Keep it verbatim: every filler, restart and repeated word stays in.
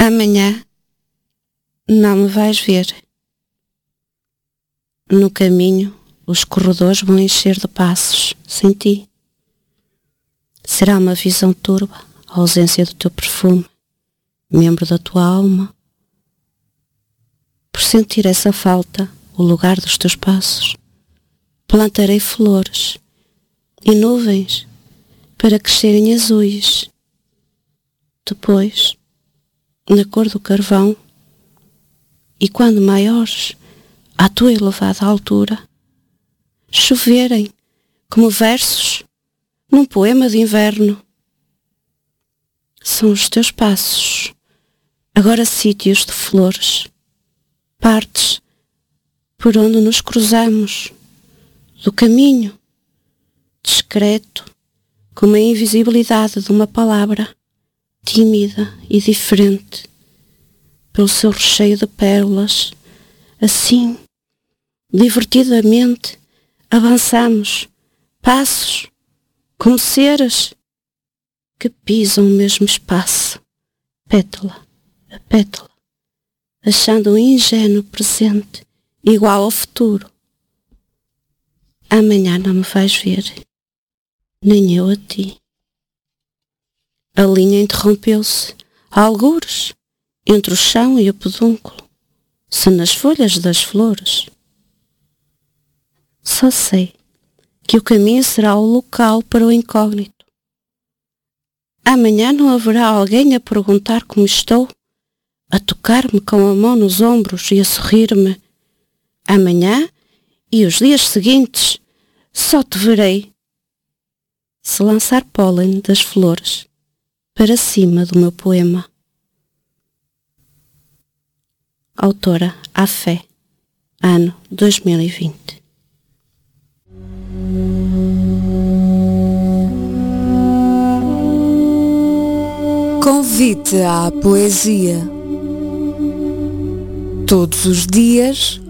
Amanhã não me vais ver. No caminho os corredores vão encher de passos sem ti. Será uma visão turva a ausência do teu perfume, membro da tua alma. Por sentir essa falta, o lugar dos teus passos, plantarei flores e nuvens para crescerem azuis. Depois, na cor do carvão, e quando maiores, à tua elevada altura, choverem como versos num poema de inverno. São os teus passos, agora sítios de flores, partes por onde nos cruzamos, do caminho, discreto, como a invisibilidade de uma palavra, tímida e diferente, pelo seu recheio de pérolas. Assim, divertidamente, avançamos, passos, como seres que pisam o mesmo espaço, pétala a pétala, achando um ingênuo presente igual ao futuro. Amanhã não me vais ver, nem eu a ti. A linha interrompeu-se, a algures, entre o chão e o pedúnculo, se nas folhas das flores. Só sei que o caminho será o local para o incógnito. Amanhã não haverá alguém a perguntar como estou, a tocar-me com a mão nos ombros e a sorrir-me. Amanhã e os dias seguintes só te verei se lançar pólen das flores para cima do meu poema. Autora A Fé, ano dois mil e vinte. Convite à poesia. Todos os dias,